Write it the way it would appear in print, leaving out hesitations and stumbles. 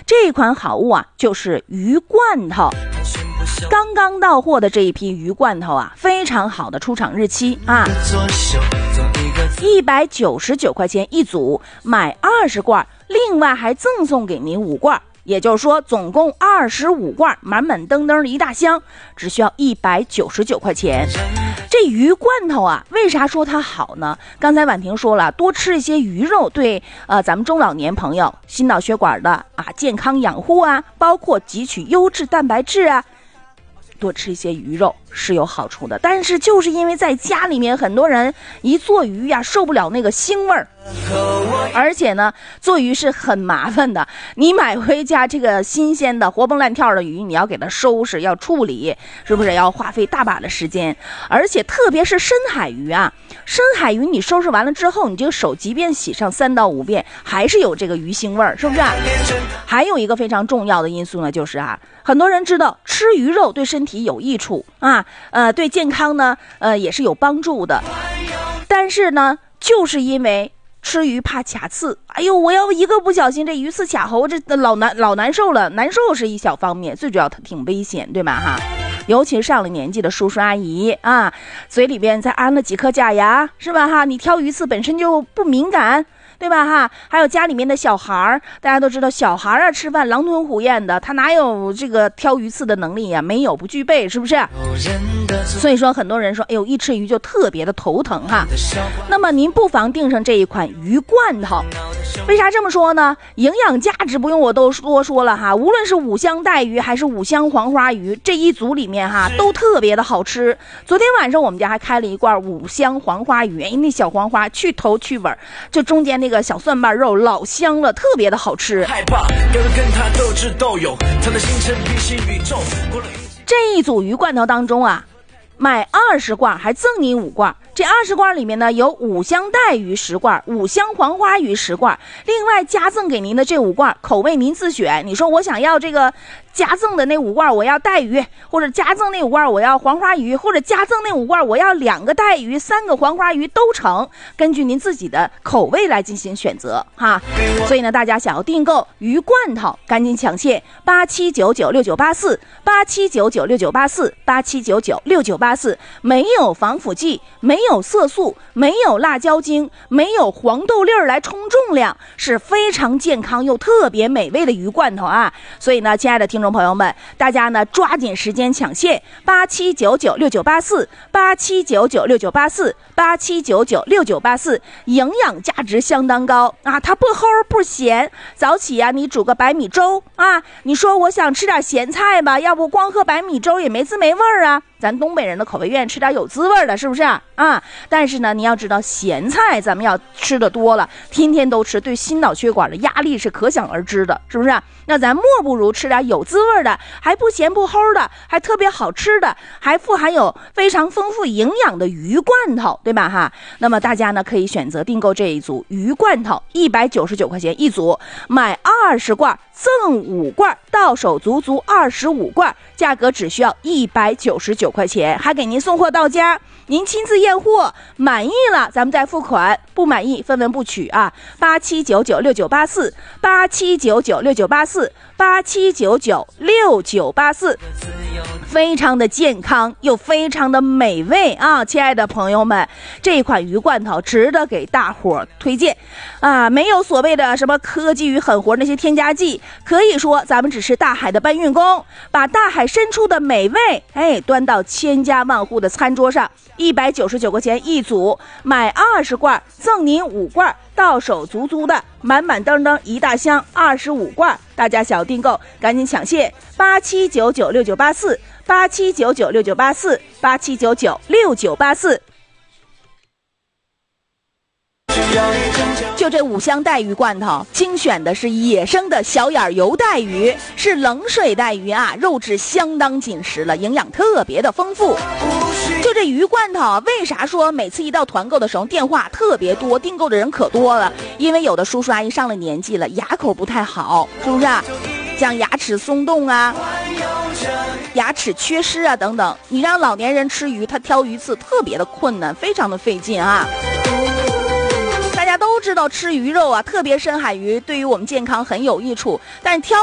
这款好物啊，就是鱼罐头。刚刚到货的这一批鱼罐头啊，非常好的出厂日期啊，199块钱一组，买20罐，另外还赠送给您5罐。也就是说总共25罐，满满登登的一大箱，只需要199块钱。这鱼罐头啊，为啥说它好呢？刚才婉婷说了，多吃一些鱼肉对咱们中老年朋友心脑血管的啊健康养护啊，包括汲取优质蛋白质啊，多吃一些鱼肉是有好处的。但是就是因为在家里面很多人一做鱼呀，受不了那个腥味儿，而且呢做鱼是很麻烦的，你买回家这个新鲜的活蹦乱跳的鱼，你要给它收拾要处理，是不是要花费大把的时间？而且特别是深海鱼啊，深海鱼你收拾完了之后，你这个手即便洗上3到5遍还是有这个鱼腥味儿，是不是？还有一个非常重要的因素呢，就是啊，很多人知道吃鱼肉对身体有益处啊，对健康呢也是有帮助的，但是呢就是因为吃鱼怕卡刺，哎呦，我要一个不小心这鱼刺卡喉，这老难受了。难受是一小方面，最主要它挺危险，对吧哈？尤其上了年纪的叔叔阿姨啊，嘴里边再安了几颗假牙，是吧哈？你挑鱼刺本身就不敏感，对吧哈？还有家里面的小孩儿，大家都知道小孩啊吃饭狼吞虎咽的，他哪有这个挑鱼刺的能力呀？没有，不具备，是不是？所以说很多人说，哎呦，一吃鱼就特别的头疼哈。那么您不妨订上这一款鱼罐头。为啥这么说呢？营养价值不用我都多说了哈，无论是5香带鱼还是5香黄花鱼，这一组里面哈都特别的好吃。昨天晚上我们家还开了一罐5香黄花鱼，那小黄花去头去尾，就中间那个小蒜瓣肉老香了，特别的好吃。这一组鱼罐头当中啊，买20罐还赠你5罐，这20罐里面呢有5香带鱼10罐，5香黄花鱼10罐，另外加赠给您的这5罐口味您自选。你说我想要这个加赠的那5罐我要带鱼，或者加赠那5罐我要黄花鱼，或者加赠那5罐我要2个带鱼3个黄花鱼都成，根据您自己的口味来进行选择哈。所以呢，大家想要订购鱼罐头赶紧抢现87996984 87996984 87996984，没有防腐剂，没有色素，没有辣椒精，没有黄豆粒儿来冲重量，是非常健康又特别美味的鱼罐头啊。所以呢，亲爱的听众朋友们，大家呢抓紧时间抢现87996984 87996984 87996984，营养价值相当高啊，它不齁不咸。早起啊你煮个白米粥啊，你说我想吃点咸菜吧，要不光喝白米粥也没滋没味儿啊。咱东北人的口味愿意吃点有滋味的，是不是啊？但是呢，你要知道咸菜咱们要吃的多了，天天都吃，对心脑血管的压力是可想而知的，是不是啊？那咱莫不如吃点有滋味的，还不咸不齁的，还特别好吃的，还富含有非常丰富营养的鱼罐头，对吧哈？那么大家呢可以选择订购这一组鱼罐头，199块钱一组，买20罐赠5罐，到手足足25罐，价格只需要199块钱，还给您送货到家，您亲自验货，满意了咱们再付款，不满意分文不取啊。87996984 87996984 87996984，非常的健康又非常的美味啊！亲爱的朋友们，这款鱼罐头值得给大伙推荐啊！没有所谓的什么科技与狠活那些添加剂，可以说咱们只是大海的搬运工，把大海深处的美味端到千家万户的餐桌上。199块钱一组，买20罐赠您5罐，到手足足的满满登登一大箱25罐，大家想要订购赶紧抢现87996984 87996984 87996984。就这5香带鱼罐头，精选的是野生的小眼油带鱼，是冷水带鱼啊，肉质相当紧实了，营养特别的丰富。就这鱼罐头，为啥说每次一到团购的时候电话特别多，订购的人可多了？因为有的叔叔阿姨上了年纪了，牙口不太好，是不是啊？像牙齿松动啊，牙齿缺失啊等等，你让老年人吃鱼，他挑鱼刺特别的困难，非常的费劲啊。大家都知道吃鱼肉啊，特别深海鱼对于我们健康很有益处，但挑